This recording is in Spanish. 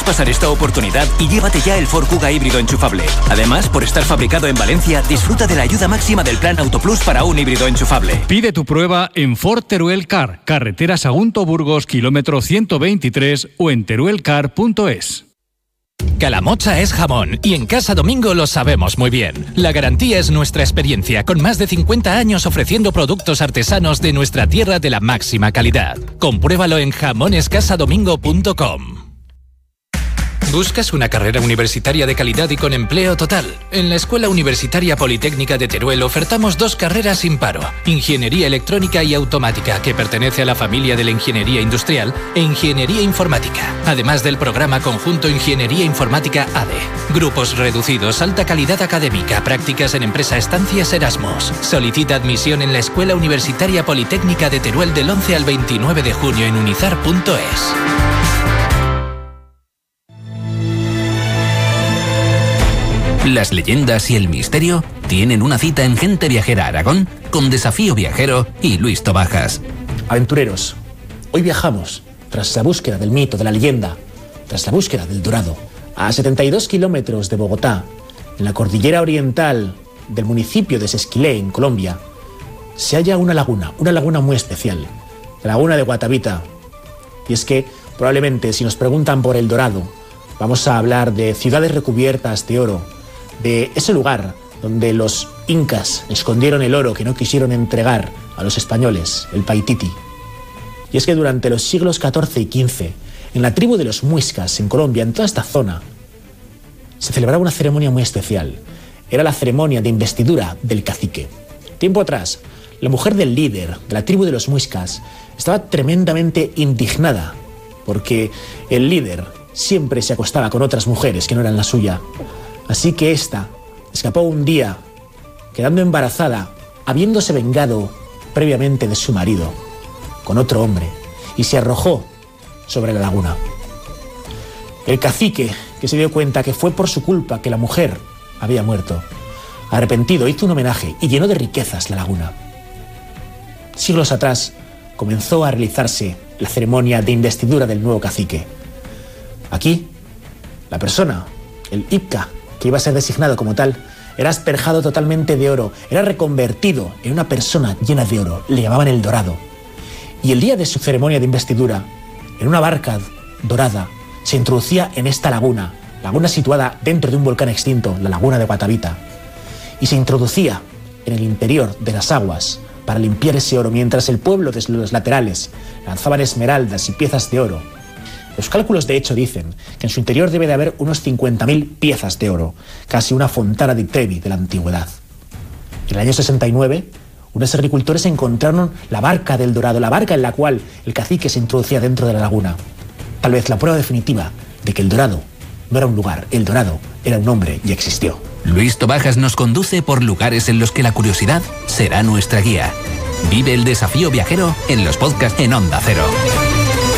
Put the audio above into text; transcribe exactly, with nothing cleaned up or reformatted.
pasar esta oportunidad y llévate ya el Ford Kuga híbrido enchufable. Además, por estar fabricado en Valencia, disfruta de la ayuda máxima del plan Autoplus para un híbrido enchufable. Pide tu prueba en Ford Teruel Car, carretera Sagunto-Burgos, kilómetro ciento veintitrés o en teruelcar punto es. Calamocha es jamón y en Casa Domingo lo sabemos muy bien. La garantía es nuestra experiencia, con más de cincuenta años ofreciendo productos artesanos de nuestra tierra de la máxima calidad. Compruébalo en jamones casa domingo punto com. ¿Buscas una carrera universitaria de calidad y con empleo total? En la Escuela Universitaria Politécnica de Teruel ofertamos dos carreras sin paro: Ingeniería Electrónica y Automática, que pertenece a la familia de la Ingeniería Industrial, e Ingeniería Informática, además del programa conjunto Ingeniería Informática A D E. Grupos reducidos, alta calidad académica, prácticas en empresa, estancias Erasmus. Solicita admisión en la Escuela Universitaria Politécnica de Teruel del once al veintinueve de junio en unizar punto es. Las leyendas y el misterio tienen una cita en Gente Viajera Aragón con Desafío Viajero y Luis Tobajas. Aventureros, hoy viajamos tras la búsqueda del mito, de la leyenda, tras la búsqueda del dorado. A setenta y dos kilómetros de Bogotá, en la cordillera oriental del municipio de Sesquilé, en Colombia, se halla una laguna, una laguna muy especial, la laguna de Guatavita. Y es que probablemente si nos preguntan por el dorado, vamos a hablar de ciudades recubiertas de oro, de ese lugar donde los incas escondieron el oro que no quisieron entregar a los españoles, el Paititi. Y es que durante los siglos catorce y quince, en la tribu de los muiscas, en Colombia, en toda esta zona, se celebraba una ceremonia muy especial. Era la ceremonia de investidura del cacique. Tiempo atrás, la mujer del líder de la tribu de los muiscas estaba tremendamente indignada porque el líder siempre se acostaba con otras mujeres que no eran la suya. Así que ésta escapó un día, quedando embarazada, habiéndose vengado previamente de su marido, con otro hombre, y se arrojó sobre la laguna. El cacique, que se dio cuenta que fue por su culpa que la mujer había muerto, arrepentido, hizo un homenaje y llenó de riquezas la laguna. Siglos atrás comenzó a realizarse la ceremonia de investidura del nuevo cacique. Aquí, la persona, el Ipca, que iba a ser designado como tal, era asperjado totalmente de oro, era reconvertido en una persona llena de oro, le llamaban el Dorado. Y el día de su ceremonia de investidura, en una barca dorada, se introducía en esta laguna, laguna situada dentro de un volcán extinto, la laguna de Guatavita, y se introducía en el interior de las aguas para limpiar ese oro, mientras el pueblo desde los laterales lanzaban esmeraldas y piezas de oro. Los cálculos de hecho dicen que en su interior debe de haber unos cincuenta mil piezas de oro, casi una Fontana di Trevi de la antigüedad. En el año sesenta y nueve, unos agricultores encontraron la barca del Dorado, la barca en la cual el cacique se introducía dentro de la laguna. Tal vez la prueba definitiva de que el Dorado no era un lugar, el Dorado era un hombre y existió. Luis Tobajas nos conduce por lugares en los que la curiosidad será nuestra guía. Vive el desafío viajero en los podcasts en Onda Cero.